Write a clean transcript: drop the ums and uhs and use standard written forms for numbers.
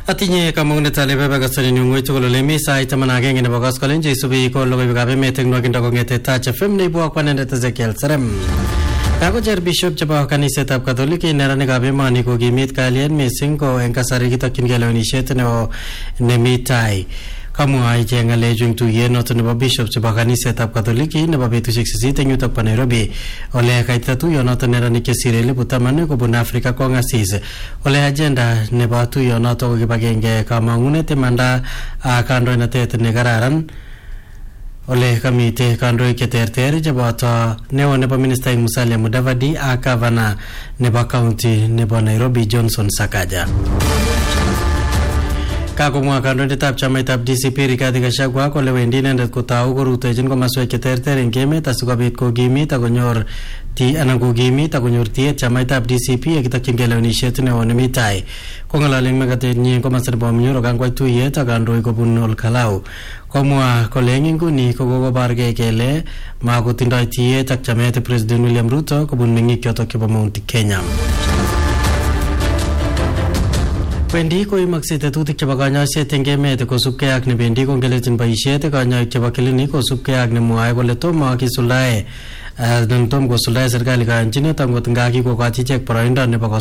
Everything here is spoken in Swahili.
Atinye kamung'et ale bebekasani ng'oi tugul ole mi sait taman agenge nebo koskolen cheisubi ko logoiwekab emet eng nwakindo kong'ete Taach FM neibwok kwanendet Ezekiel Serem. Kakocher bishop chebo kanisetab Katholik neranikab emoni kokimit kalyet mising ko eng kasari kitokyingei lewenisiet neo nemi tai. Kamwa ichek ng'alechu eng tuyet noto nebo bishop chebo kanisetab Katholik nebo betusiek 8 eng yutok bo Nairobi ole kaitita tuyonoto neranik chesire 10,000 kobun Afrika kong'asis. Ole agenda nebo tuyonoto ko kibagenge kamang'unet imanda kandoinatet ne kararan ole kamite kandoik cheterter cheboto neo nebo minister Musalia Mudavadi ak gavana nebo county nebo Nairobi Johnson Sakaja. Kakomwa kandoindetab chamaitab DCP Rigathi Gachagua kole wendi inendet kotau korutechin komaswek cheterter eng emet asikobit kokimit akonyor tiet chamaitab DCP yekitokyingei lewenisiet neo nemi tai. Kong'alali eng mekatenyi komasta nebo Munyoro kangwai tuyet ak kandoik kobun Olkalau. Komwa kole eng inguni kokobargei kele makotindoi tiet ak chamet President William Ruto kobun meng'ik chotok chebo Mount Kenya. Wendi koimaksei tetutik chebo kanyoiset eng emet kosubkei ak nebendi kongelechin boisiet kanyoik chebo klinik kosubkei ak nemwoe kole tomo kisuldae serikali kayanchinet angot nga kikokochi ichek boroindo nebo